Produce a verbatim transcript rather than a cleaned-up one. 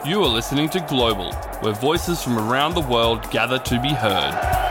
You are listening to Global, where voices from around the world gather to be heard.